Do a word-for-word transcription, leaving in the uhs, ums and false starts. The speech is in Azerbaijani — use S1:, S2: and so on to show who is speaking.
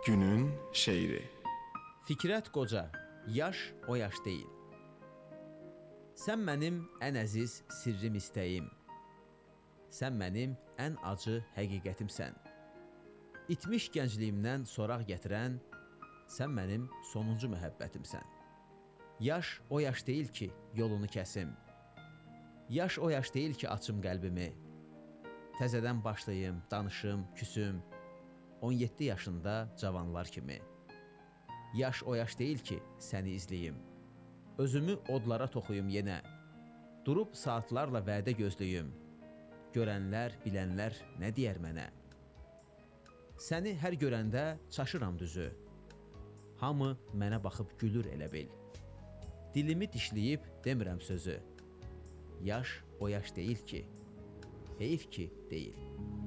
S1: Günün şeiri.
S2: Fikrət Qoca, yaş o yaş deyil. Sən mənim ən əziz sirrim istəyim. Sən mənim ən acı həqiqətimsən. İtmiş gəncliyimdən soraq gətirən, sən mənim sonuncu məhəbbətimsən. Yaş o yaş deyil ki, yolunu kəsim. Yaş o yaş deyil ki, açım qəlbimi. Təzədən başlayım, danışım, küsüm. on yeddi yaşında cavanlar kimi. Yaş o yaş deyil ki, səni izləyim. Özümü odlara toxuyum yenə. Durub saatlarla vədə gözləyim. Görənlər, bilənlər nə deyər mənə? Səni hər görəndə çaşıram düzü. Hamı mənə baxıb gülür elə bil. Dilimi dişləyib demirəm sözü. Yaş o yaş deyil ki, heyif ki deyil.